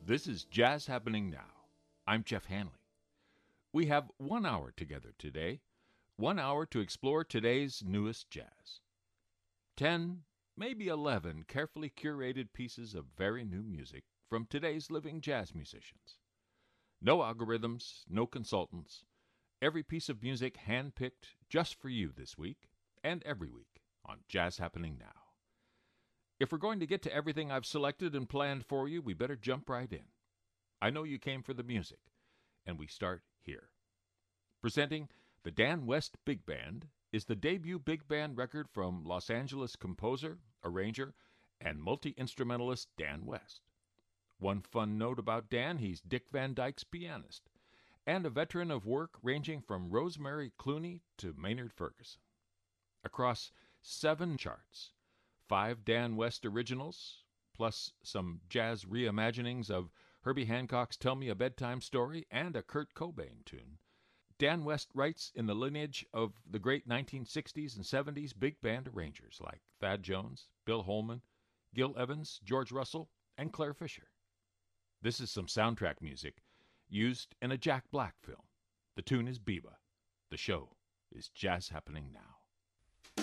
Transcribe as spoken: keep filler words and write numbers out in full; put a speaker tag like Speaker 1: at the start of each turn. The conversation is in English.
Speaker 1: This is Jazz Happening Now. I'm Jeff Hanley. We have one hour together today, one hour to explore today's newest jazz. Ten, maybe eleven carefully curated pieces of very new music from today's living jazz musicians. No algorithms, no consultants. Every piece of music handpicked just for you this week and every week on Jazz Happening Now. If we're going to get to everything I've selected and planned for you, we better jump right in. I know you came for the music, and we start here. Presenting the Dan West Big Band is the debut big band record from Los Angeles composer, arranger, and multi-instrumentalist Dan West. One fun note about Dan, he's Dick Van Dyke's pianist, and a veteran of work ranging from Rosemary Clooney to Maynard Ferguson. Across seven charts, five Dan West originals, plus some jazz reimaginings of Herbie Hancock's Tell Me a Bedtime Story and a Kurt Cobain tune, Dan West writes in the lineage of the great nineteen sixties and seventies big band arrangers like Thad Jones, Bill Holman, Gil Evans, George Russell, and Claire Fisher. This is some soundtrack music used in a Jack Black film. The tune is Biba. The show is Jazz Happening Now.